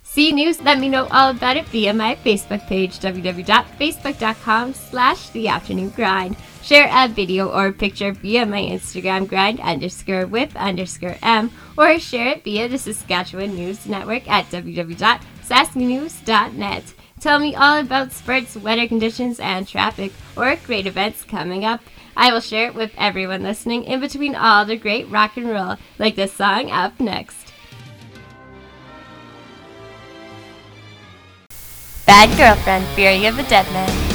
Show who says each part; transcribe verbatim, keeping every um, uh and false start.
Speaker 1: See news, let me know all about it via my Facebook page, www.facebook.com slash the afternoon grind. Share a video or picture via my Instagram, grind underscore with underscore m, or share it via the Saskatchewan News Network at w w w dot sask news dot net. Tell me all about sports, weather conditions, and traffic, or great events coming up. I will share it with everyone listening in between all the great rock and roll, like this song up next. Bad Girlfriend, Fury of the Dead Man.